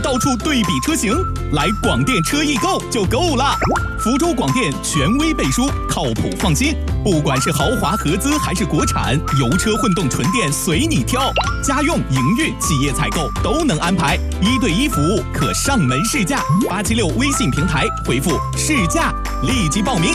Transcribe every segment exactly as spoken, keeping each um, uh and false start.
到处对比车型，来广电车易购就够了。福州广电权威背书，靠谱放心。不管是豪华合资还是国产，油车混动纯电随你挑，家用、营运、企业采购都能安排，一对一服务，可上门试驾。八七六微信平台回复试驾，立即报名。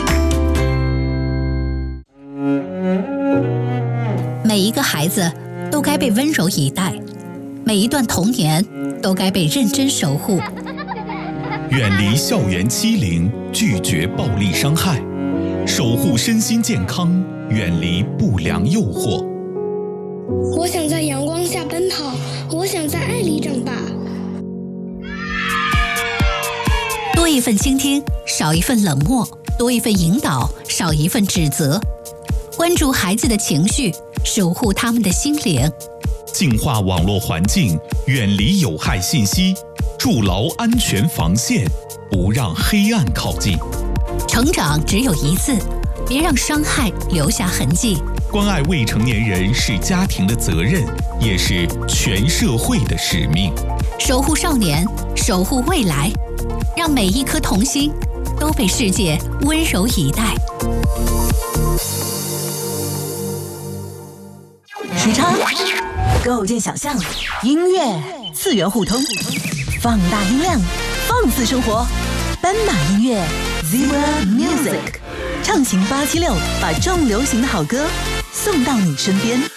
每一个孩子都该被温柔以待，每一段童年都该被认真守护。 远离校园欺凌，拒绝暴力伤害，守护身心健康，远离不良诱惑。 我想在阳光下奔跑，我想在爱里长大。 多一份倾听，少一份冷漠；多一份引导，少一份指责。关注孩子的情绪，守护他们的心灵。 净化网络环境，远离有害信息，筑牢安全防线，不让黑暗靠近。 成长只有一次，别让伤害留下痕迹。 关爱未成年人是家庭的责任，也是全社会的使命。 守护少年，守护未来，让每一颗童心都被世界温柔以待。 时差构建想象，音乐次元互通，放大音量，放肆生活。斑马音乐 Zebra Music， 畅行八七六，把重流行的好歌送到你身边。